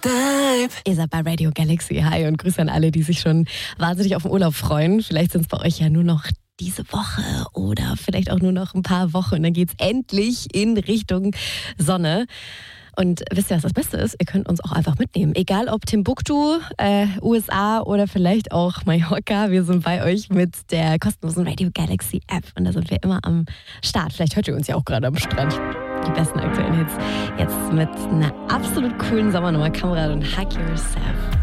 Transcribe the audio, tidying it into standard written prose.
Ihr seid bei Radio Galaxy. Hi und Grüße an alle, die sich schon wahnsinnig auf den Urlaub freuen. Vielleicht sind es bei euch ja nur noch diese Woche oder vielleicht auch nur noch ein paar Wochen. Und dann geht es endlich in Richtung Sonne. Und wisst ihr, was das Beste ist? Ihr könnt uns auch einfach mitnehmen. Egal ob Timbuktu, USA oder vielleicht auch Mallorca. Wir sind bei euch mit der kostenlosen Radio Galaxy App. Und da sind wir immer am Start. Vielleicht hört ihr uns ja auch gerade am Strand. Die besten aktuellen Hits. Jetzt mit einer absolut coolen Sommernummer. Kamera und Hug Yourself.